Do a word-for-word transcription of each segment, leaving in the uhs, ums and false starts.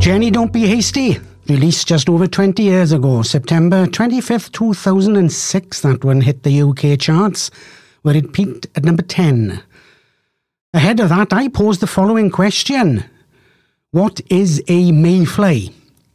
Jenny, Don't Be Hasty, released just over twenty years ago, September twenty-fifth, two thousand six. That one hit the U K charts, where it peaked at number ten. Ahead of that, I posed the following question. What is a mayfly?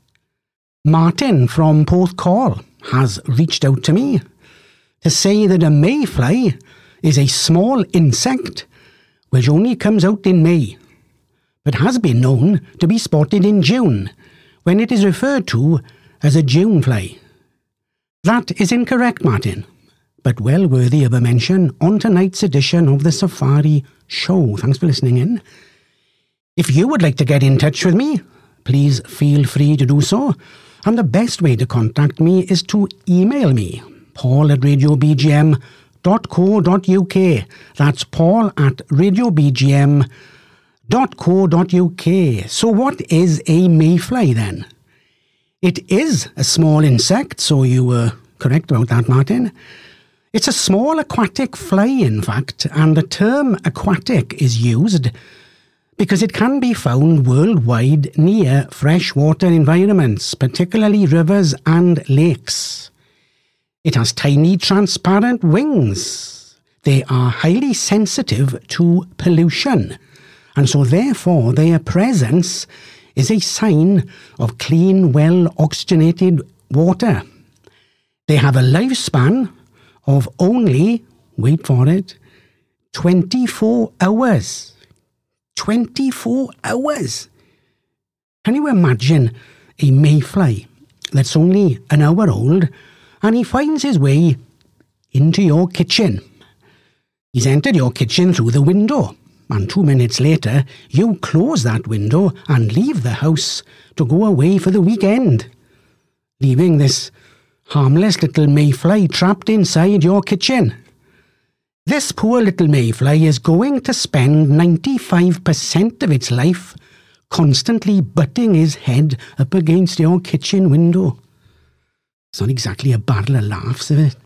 Martin from Porthcawl has reached out to me to say that a mayfly is a small insect which only comes out in May, but has been known to be spotted in June, when it is referred to as a Junefly. That is incorrect, Martin, but well worthy of a mention on tonight's edition of the Safari Show. Thanks for listening in. If you would like to get in touch with me, please feel free to do so, and the best way to contact me is to email me, paul at radio b g m dot co dot u k. That's paul at radio b g m dot co dot u k. So what is a mayfly then? It is a small insect, so you were correct about that, Martin. It's a small aquatic fly, in fact, and the term aquatic is used because it can be found worldwide near freshwater environments, particularly rivers and lakes. It has tiny transparent wings. They are highly sensitive to pollution, and so therefore their presence is a sign of clean, well-oxygenated water. They have a lifespan of only, wait for it, twenty-four hours. twenty-four hours! Can you imagine a mayfly that's only an hour old and he finds his way into your kitchen? He's entered your kitchen through the window, and two minutes later you close that window and leave the house to go away for the weekend, leaving this harmless little mayfly trapped inside your kitchen. This poor little mayfly is going to spend ninety-five percent of its life constantly butting his head up against your kitchen window. It's not exactly a barrel of laughs, is it?